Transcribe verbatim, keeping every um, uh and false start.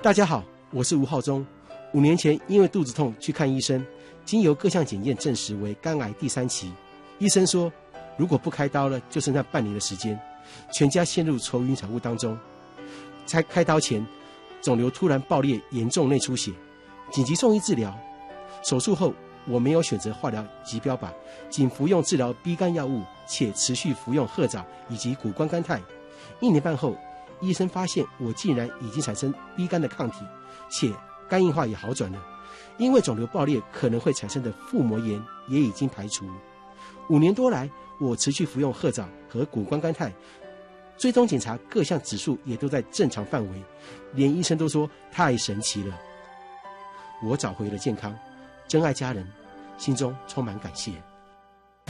大家好，我是吴浩中。五年前因为肚子痛去看医生，经由各项检验证实为肝癌第三期。医生说，如果不开刀了，就剩下半年的时间，全家陷入愁云惨雾当中。在开刀前，肿瘤突然爆裂，严重内出血，紧急送医治疗。手术后，我没有选择化疗及标靶，仅服用治疗 B 肝药物，且持续服用褐藻以及谷胱甘肽。一年半后，医生发现我竟然已经产生 B 肝的抗体，且肝硬化也好转了。因为肿瘤爆裂可能会产生的腹膜炎也已经排除。五年多来，我持续服用褐藻和谷胱甘肽，追踪检查各项指数也都在正常范围，连医生都说太神奇了。我找回了健康，珍爱家人，心中充满感谢。